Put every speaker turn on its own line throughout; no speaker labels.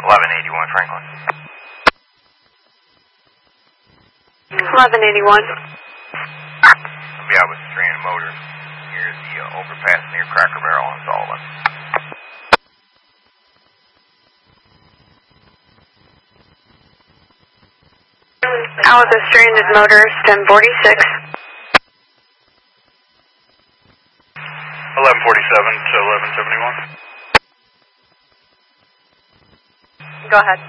1181 Franklin.
1181.
I'll be out with a stranded motor near the overpass near Cracker Barrel in Sullivan.
Out with a stranded motor, 1046.
1147 to 1171.
Go ahead.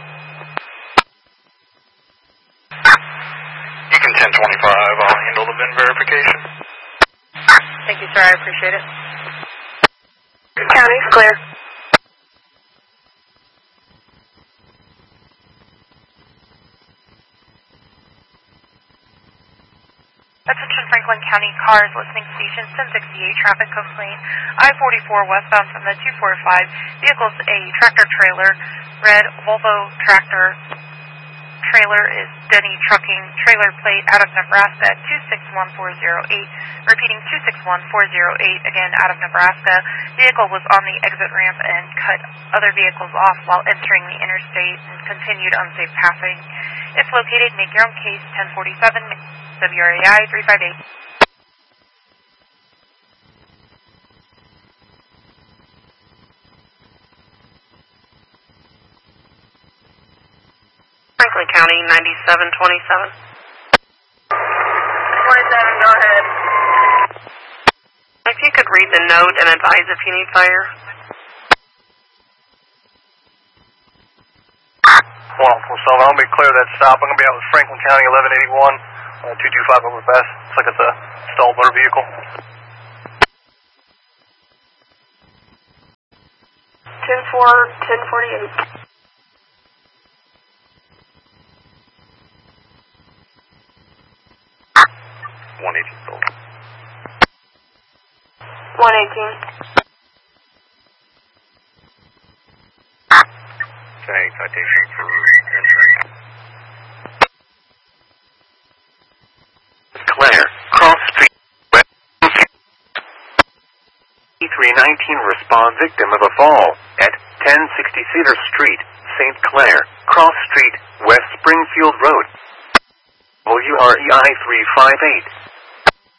Beacon 1025, I'll handle the VIN verification.
Thank you, sir. I appreciate it. County's clear.
Attention Franklin County cars, listening station 1068, traffic complaint. I-44 westbound from the 245. Vehicle's a tractor trailer. Red Volvo tractor trailer is Denny Trucking. Trailer plate out of Nebraska 261408. Repeating 261408, again out of Nebraska. Vehicle was on the exit ramp and cut other vehicles off while entering the interstate and continued unsafe passing. If located, make your own case, 1047. WRAI 358.
Franklin County, 9727.
27, go ahead.
If you could read the note and advise if you need fire.
147, I'll be clear that stop. I'm going to be out with Franklin County, 1181. 225 overpass. Looks like it's a stalled motor vehicle.
1048. 118.
Okay, citation for insurance.
Claire, Cross Street, West 319, respond victim of a fall at 1060 Cedar Street, St. Clair, Cross Street, West Springfield Road. WREI 358.